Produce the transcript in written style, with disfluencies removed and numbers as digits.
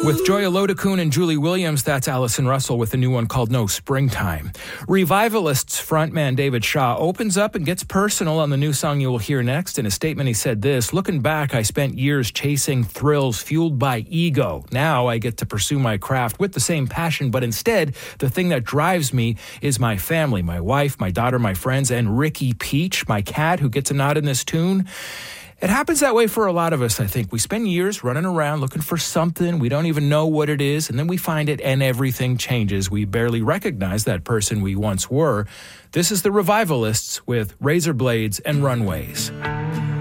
With Joya Lodakun and Julie Williams, that's Allison Russell with a new one called No Springtime. Revivalists frontman David Shaw opens up and gets personal on the new song you will hear next. In a statement, he said this: "Looking back, I spent years chasing thrills fueled by ego. Now I get to pursue my craft with the same passion, but instead, the thing that drives me is my family, my wife, my daughter, my friends, and Ricky Peach, my cat, who gets a nod in this tune." It happens that way for a lot of us, I think. We spend years running around looking for something. We don't even know what it is, and then we find it and everything changes. We barely recognize that person we once were. This is the Revivalists with Razor Blades and Runways.